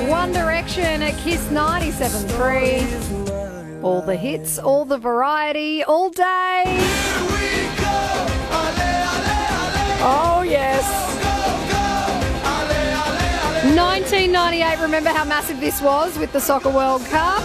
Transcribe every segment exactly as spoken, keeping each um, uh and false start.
One Direction at Kiss ninety-seven point three. All the hits, all the variety, all day. Oh, yes. nineteen ninety-eight, remember how massive this was with the Soccer World Cup?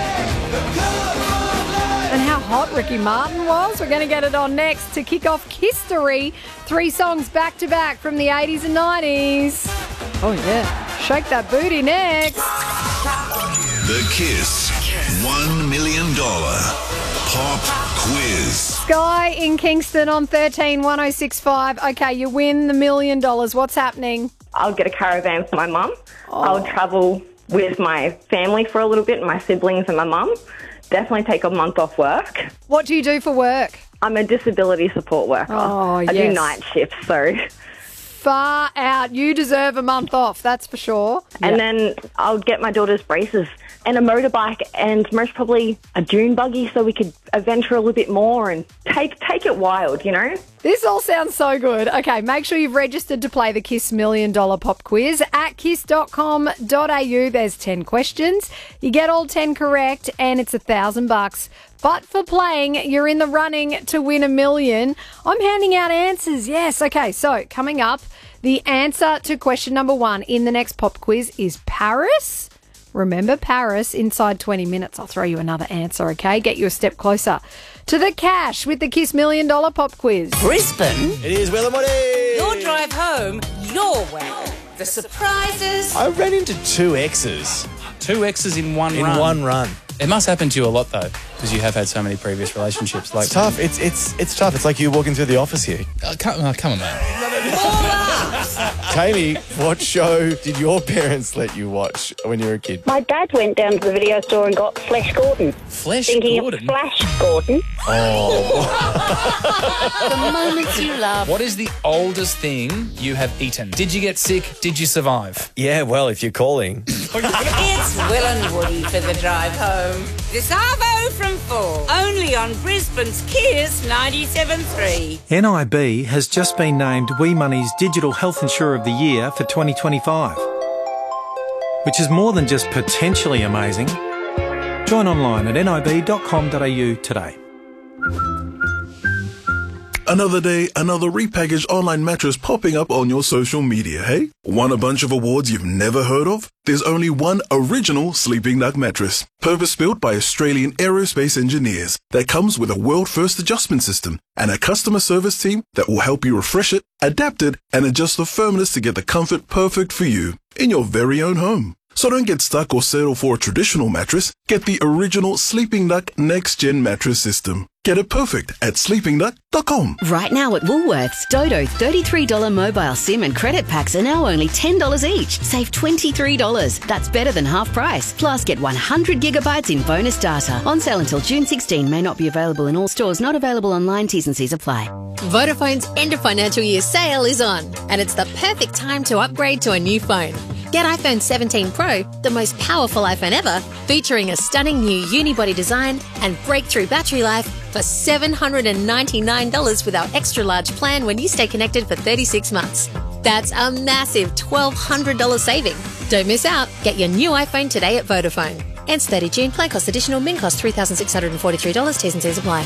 And how hot Ricky Martin was. We're going to get it on next to kick off History. Three songs back to back from the eighties and nineties. Oh, yeah. Shake that booty next. The Kiss one million dollars Pop Quiz. Sky in Kingston on thirteen one oh six five. Okay, you win the million dollars. What's happening? I'll get a caravan for my mum. Oh. I'll travel with my family for a little bit, my siblings and my mum. Definitely take a month off work. What do you do for work? I'm a disability support worker. Oh, I yes. do night shifts, so... Far out. You deserve a month off, that's for sure. And yeah. then I'll get my daughter's braces and a motorbike and most probably a dune buggy so we could adventure a little bit more and take take it wild, you know? This all sounds so good. Okay, make sure you've registered to play the Kiss Million Dollar Pop Quiz at kiss dot com dot a u. There's ten questions. You get all ten correct and it's a thousand bucks. But for playing, you're in the running to win a million. I'm handing out answers. Yes. Okay, so coming up, the answer to question number one in the next pop quiz is Paris. Remember Paris, inside twenty minutes. I'll throw you another answer, okay? Get you a step closer to the cash with the Kiss Million Dollar Pop Quiz. Brisbane. It is Will and Woody. Your drive home, your way. The surprises. I ran into two exes Two exes in one in run. one run. It must happen to you a lot, though, because you have had so many previous relationships. Like It's tough. It's it's it's tough. It's like you walking through the office here. Oh, come, oh, come on, man. Tammy, what show did your parents let you watch when you were a kid? My dad went down to the video store and got Flash Gordon. Flash Thinking Gordon? of Flash Gordon. The moments you love. What is the oldest thing you have eaten? Did you get sick? Did you survive? Yeah, well, if you're calling. It's Will and Woody for the drive home. This Arvo from four. Only on Brisbane's Kiss ninety-seven point three. N I B has just been named Wee Money's Digital Health Insurer of the Year for twenty twenty-five, which is more than just potentially amazing. Join online at nib dot com dot a u today. Another day, another repackaged online mattress popping up on your social media, hey? Want a bunch of awards you've never heard of? There's only one original Sleeping Duck mattress, purpose-built by Australian aerospace engineers, that comes with a world-first adjustment system and a customer service team that will help you refresh it, adapt it, and adjust the firmness to get the comfort perfect for you in your very own home. So don't get stuck or settle for a traditional mattress. Get the original Sleeping Duck Next Gen mattress system. Get it perfect at sleeping duck dot com. Right now at Woolworths, Dodo thirty-three dollars mobile SIM and credit packs are now only ten dollars each. Save twenty-three dollars. That's better than half price. Plus, get one hundred gigabytes in bonus data. On sale until June sixteenth. May not be available in all stores. Not available online. T's and C's apply. Vodafone's end of financial year sale is on, and it's the perfect time to upgrade to a new phone. Get iPhone seventeen Pro, the most powerful iPhone ever, featuring a stunning new unibody design and breakthrough battery life for seven hundred ninety-nine dollars with our extra large plan when you stay connected for thirty-six months. That's a massive twelve hundred dollars saving. Don't miss out. Get your new iPhone today at Vodafone. Ends thirtieth of June. Plan cost additional. Min cost three thousand six hundred forty-three dollars. T's and C's apply.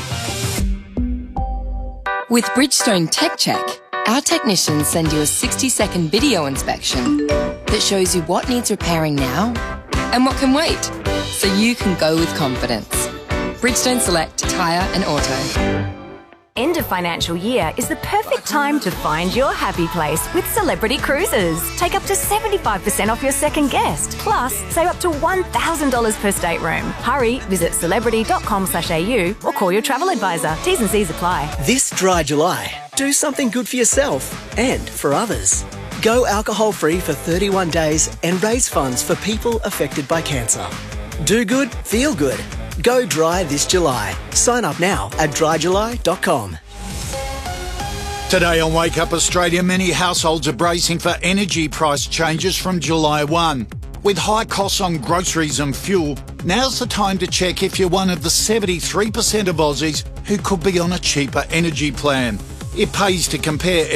With Bridgestone Tech Check, our technicians send you a sixty second video inspection that shows you what needs repairing now and what can wait, so you can go with confidence. Bridgestone Select Tyre and Auto. End of financial year is the perfect time to find your happy place with Celebrity Cruises. Take up to seventy-five percent off your second guest. Plus, save up to one thousand dollars per stateroom. Hurry, visit celebrity dot com slash a u or call your travel advisor. T's and C's apply. This dry July, do something good for yourself and for others. Go alcohol-free for thirty-one days and raise funds for people affected by cancer. Do good, feel good. Go dry this July. Sign up now at dry july dot com. Today on Wake Up Australia, many households are bracing for energy price changes from July first. With high costs on groceries and fuel, now's the time to check if you're one of the seventy-three percent of Aussies who could be on a cheaper energy plan. It pays to compare